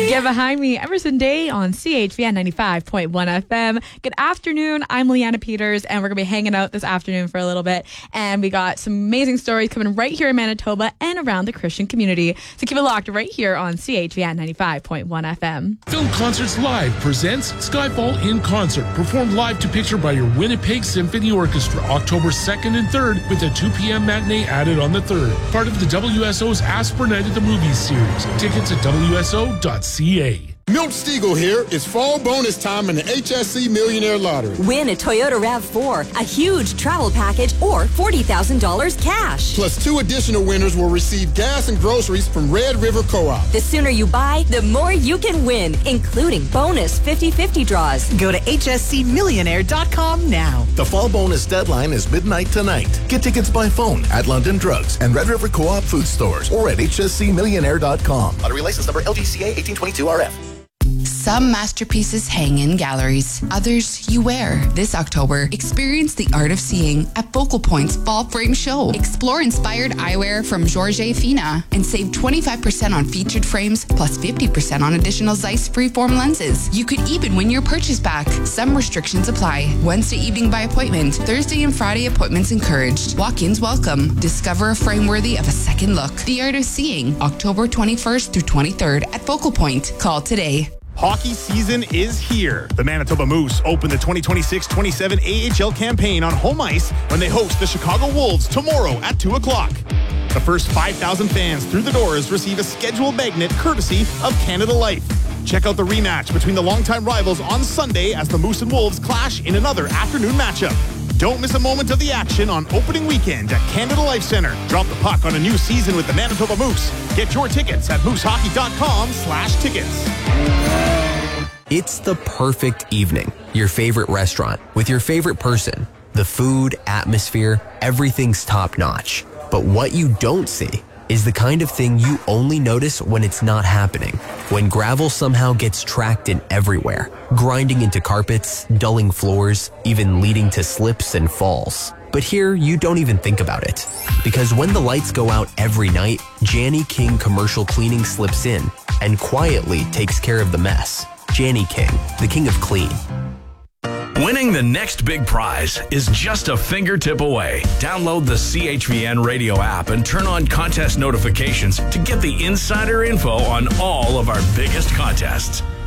Get behind me, Emerson Day on CHVN 95.1 FM. Good afternoon. I'm Leanna Peters, and we're going to be hanging out this afternoon for a little bit. And we got some amazing stories coming right here in Manitoba and around the Christian community. So keep it locked right here on CHVN 95.1 FM. Film Concerts Live presents Skyfall in Concert, performed live to picture by your Winnipeg Symphony Orchestra, October 2nd and 3rd, with a 2 p.m. matinee added on the 3rd. Part of the WSO's Ask for Night at the Movies series. Tickets at WSO.ca. Milt Stiegel here. It's fall bonus time in the HSC Millionaire Lottery. Win a Toyota RAV4, a huge travel package, or $40,000 cash. Plus 2 additional winners will receive gas and groceries from Red River Co-op. The sooner you buy, the more you can win, including bonus 50-50 draws. Go to hscmillionaire.com now. The fall bonus deadline is midnight tonight. Get tickets by phone at London Drugs and Red River Co-op food stores or at hscmillionaire.com. Lottery license number LGCA 1822RF. Some masterpieces hang in galleries. Others you wear. This October, experience the art of seeing at Focal Point's Fall Frame Show. Explore inspired eyewear from Georges Fina and save 25% on featured frames plus 50% on additional Zeiss freeform lenses. You could even win your purchase back. Some restrictions apply. Wednesday evening by appointment. Thursday and Friday appointments encouraged. Walk-ins welcome. Discover a frame worthy of a second look. The art of seeing. October 21st through 23rd at Focal Point. Call today. Hockey season is here. The Manitoba Moose open the 2026-27 AHL campaign on home ice when they host the Chicago Wolves tomorrow at 2 o'clock. The first 5,000 fans through the doors receive a scheduled magnet courtesy of Canada Life. Check out the rematch between the longtime rivals on Sunday as the Moose and Wolves clash in another afternoon matchup. Don't miss a moment of the action on opening weekend at Canada Life Center. Drop the puck on a new season with the Manitoba Moose. Get your tickets at moosehockey.com/tickets. It's the perfect evening. Your favorite restaurant with your favorite person. The food, atmosphere, everything's top notch. But what you don't see is the kind of thing you only notice when it's not happening. When gravel somehow gets tracked in everywhere, grinding into carpets, dulling floors, even leading to slips and falls. But here, you don't even think about it. Because when the lights go out every night, Janny King Commercial Cleaning slips in and quietly takes care of the mess. Janny King, the king of clean. Winning the next big prize is just a fingertip away. Download the CHVN radio app and turn on contest notifications to get the insider info on all of our biggest contests.